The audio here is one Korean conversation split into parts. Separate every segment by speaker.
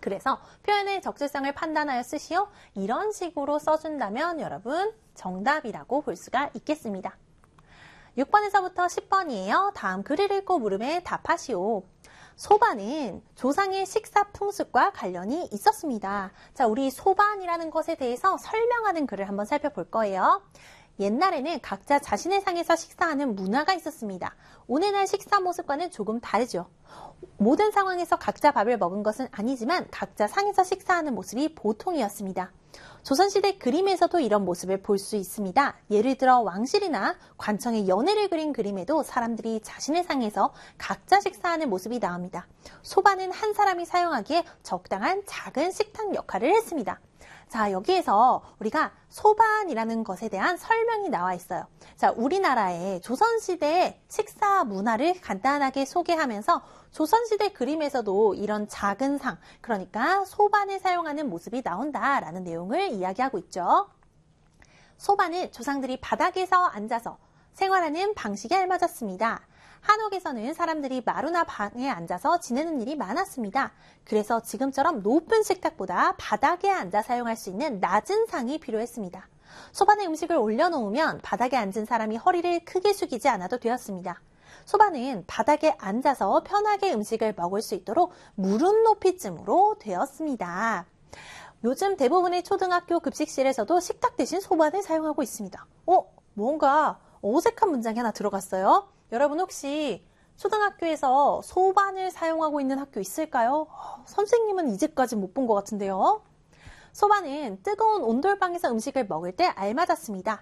Speaker 1: 그래서 표현의 적절성을 판단하여 쓰시오. 이런 식으로 써준다면 여러분 정답이라고 볼 수가 있겠습니다. 6번에서부터 10번이에요. 다음 글을 읽고 물음에 답하시오. 소반은 조상의 식사 풍습과 관련이 있었습니다. 자, 우리 소반이라는 것에 대해서 설명하는 글을 한번 살펴볼 거예요. 옛날에는 각자 자신의 상에서 식사하는 문화가 있었습니다. 오늘날 식사 모습과는 조금 다르죠. 모든 상황에서 각자 밥을 먹은 것은 아니지만 각자 상에서 식사하는 모습이 보통이었습니다. 조선시대 그림에서도 이런 모습을 볼 수 있습니다. 예를 들어 왕실이나 관청의 연회를 그린 그림에도 사람들이 자신의 상에서 각자 식사하는 모습이 나옵니다. 소반은 한 사람이 사용하기에 적당한 작은 식탁 역할을 했습니다. 자, 여기에서 우리가 소반이라는 것에 대한 설명이 나와 있어요. 자, 우리나라의 조선시대의 식사 문화를 간단하게 소개하면서 조선시대 그림에서도 이런 작은 상, 그러니까 소반을 사용하는 모습이 나온다라는 내용을 이야기하고 있죠. 소반은 조상들이 바닥에서 앉아서 생활하는 방식에 알맞았습니다. 한옥에서는 사람들이 마루나 방에 앉아서 지내는 일이 많았습니다. 그래서 지금처럼 높은 식탁보다 바닥에 앉아 사용할 수 있는 낮은 상이 필요했습니다. 소반에 음식을 올려놓으면 바닥에 앉은 사람이 허리를 크게 숙이지 않아도 되었습니다. 소반은 바닥에 앉아서 편하게 음식을 먹을 수 있도록 무릎 높이쯤으로 되었습니다. 요즘 대부분의 초등학교 급식실에서도 식탁 대신 소반을 사용하고 있습니다. 뭔가 어색한 문장이 하나 들어갔어요. 여러분 혹시 초등학교에서 소반을 사용하고 있는 학교 있을까요? 선생님은 이제까지 못 본 것 같은데요. 소반은 뜨거운 온돌방에서 음식을 먹을 때 알맞았습니다.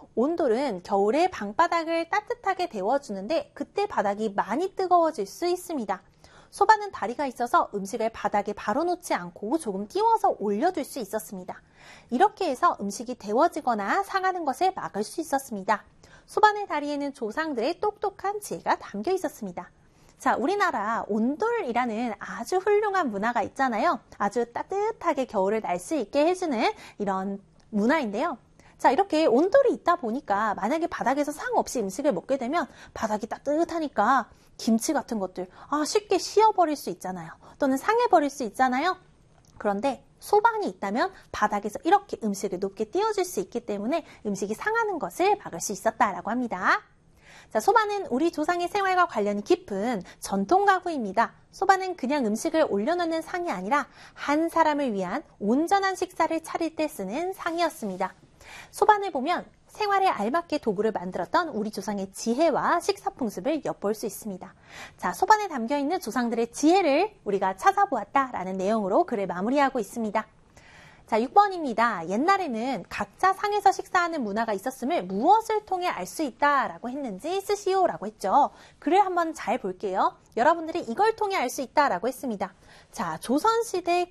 Speaker 1: 온돌은 겨울에 방바닥을 따뜻하게 데워주는데 그때 바닥이 많이 뜨거워질 수 있습니다. 소반은 다리가 있어서 음식을 바닥에 바로 놓지 않고 조금 띄워서 올려둘 수 있었습니다. 이렇게 해서 음식이 데워지거나 상하는 것을 막을 수 있었습니다. 소반의 다리에는 조상들의 똑똑한 지혜가 담겨 있었습니다. 자, 우리나라 온돌이라는 아주 훌륭한 문화가 있잖아요. 아주 따뜻하게 겨울을 날 수 있게 해주는 이런 문화인데요. 자, 이렇게 온돌이 있다 보니까 만약에 바닥에서 상 없이 음식을 먹게 되면 바닥이 따뜻하니까 김치 같은 것들 쉽게 씌어버릴 수 있잖아요. 또는 상해버릴 수 있잖아요. 그런데 소반이 있다면 바닥에서 이렇게 음식을 높게 띄워줄 수 있기 때문에 음식이 상하는 것을 막을 수 있었다라고 합니다. 자, 소반은 우리 조상의 생활과 관련이 깊은 전통 가구입니다. 소반은 그냥 음식을 올려놓는 상이 아니라 한 사람을 위한 온전한 식사를 차릴 때 쓰는 상이었습니다. 소반을 보면 생활에 알맞게 도구를 만들었던 우리 조상의 지혜와 식사 풍습을 엿볼 수 있습니다. 자, 소반에 담겨있는 조상들의 지혜를 우리가 찾아보았다라는 내용으로 글을 마무리하고 있습니다. 자, 6번입니다. 옛날에는 각자 상에서 식사하는 문화가 있었음을 무엇을 통해 알 수 있다라고 했는지 쓰시오라고 했죠. 글을 한번 잘 볼게요. 여러분들이 이걸 통해 알 수 있다라고 했습니다. 자, 조선시대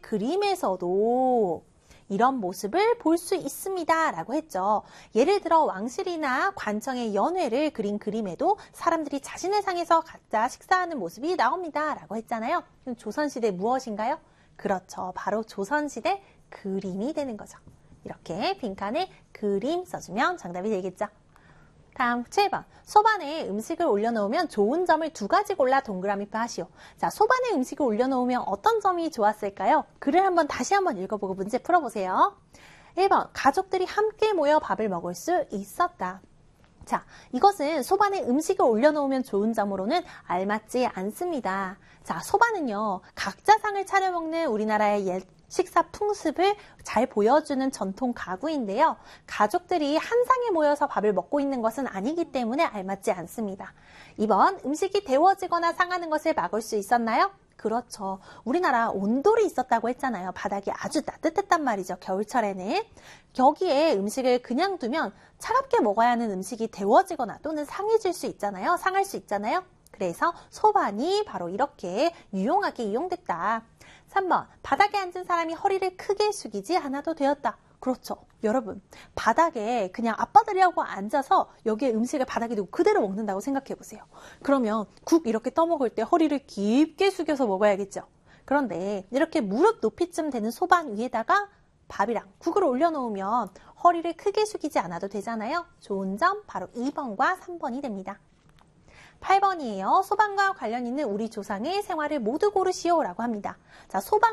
Speaker 1: 그림에서도 이런 모습을 볼 수 있습니다 라고 했죠. 예를 들어 왕실이나 관청의 연회를 그린 그림에도 사람들이 자신의 상에서 각자 식사하는 모습이 나옵니다 라고 했잖아요. 조선시대 무엇인가요? 그렇죠. 바로 조선시대 그림이 되는 거죠. 이렇게 빈칸에 그림 써주면 정답이 되겠죠. 다음 7번. 소반에 음식을 올려놓으면 좋은 점을 2가지 골라 동그라미표 하시오. 자, 소반에 음식을 올려놓으면 어떤 점이 좋았을까요? 글을 다시 한번 읽어보고 문제 풀어보세요. 1번. 가족들이 함께 모여 밥을 먹을 수 있었다. 자, 이것은 소반에 음식을 올려놓으면 좋은 점으로는 알맞지 않습니다. 자, 소반은요, 각자 상을 차려 먹는 우리나라의 옛 식사 풍습을 잘 보여주는 전통 가구인데요. 가족들이 한 상에 모여서 밥을 먹고 있는 것은 아니기 때문에 알맞지 않습니다. 2번, 음식이 데워지거나 상하는 것을 막을 수 있었나요? 그렇죠. 우리나라 온돌이 있었다고 했잖아요. 바닥이 아주 따뜻했단 말이죠. 겨울철에는. 여기에 음식을 그냥 두면 차갑게 먹어야 하는 음식이 데워지거나 또는 상해질 수 있잖아요. 상할 수 있잖아요. 그래서 소반이 바로 이렇게 유용하게 이용됐다. 3번, 바닥에 앉은 사람이 허리를 크게 숙이지 않아도 되었다. 그렇죠. 여러분, 바닥에 그냥 아빠들이라고 앉아서 여기에 음식을 바닥에 두고 그대로 먹는다고 생각해 보세요. 그러면 국 이렇게 떠먹을 때 허리를 깊게 숙여서 먹어야겠죠. 그런데 이렇게 무릎 높이쯤 되는 소반 위에다가 밥이랑 국을 올려놓으면 허리를 크게 숙이지 않아도 되잖아요. 좋은 점 바로 2번과 3번이 됩니다. 8번이에요. 소반과 관련 있는 우리 조상의 생활을 모두 고르시오 라고 합니다. 자, 소반